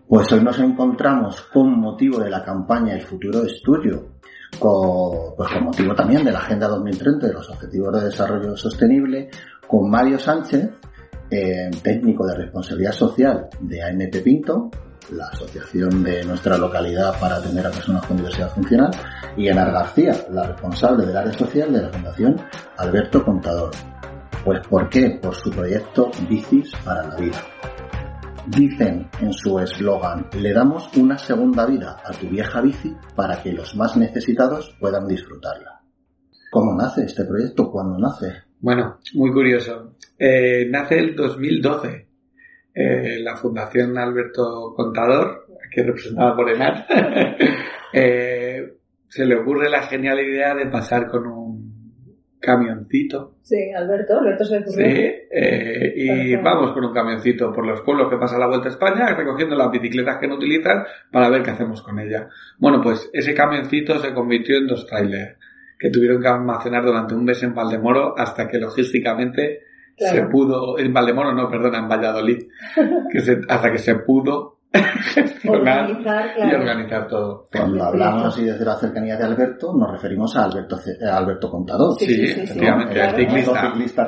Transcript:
Pues hoy nos encontramos con motivo de la campaña El futuro es tuyo, con motivo también de la Agenda 2030 de los Objetivos de Desarrollo Sostenible, con Mario Sánchez, técnico de responsabilidad social de AMP Pinto, la asociación de nuestra localidad para atender a personas con diversidad funcional, y Enar García, la responsable del área social de la Fundación Alberto Contador. Pues ¿por qué? Por su proyecto Bicis para la Vida. Dicen en su eslogan: le damos una segunda vida a tu vieja bici para que los más necesitados puedan disfrutarla. ¿Cómo nace este proyecto? ¿Cuándo nace? Bueno, muy curioso. Nace el 2012. La Fundación Alberto Contador, aquí representada por Enar, se le ocurre la genial idea de pasar con un camioncito. Sí, Alberto se le ocurrió. Sí, y vamos con un camioncito por los pueblos que pasa la Vuelta a España, recogiendo las bicicletas que no utilizan para ver qué hacemos con ella. Bueno, pues ese camioncito se convirtió en 2 trailers que tuvieron que almacenar durante un mes en Valdemoro hasta que logísticamente se pudo, en Valdemoro no, perdona, en Valladolid, hasta que se pudo organizar todo. Cuando hablamos así desde la cercanía de Alberto, nos referimos a Alberto Contador. Sí, efectivamente, claro. el ciclista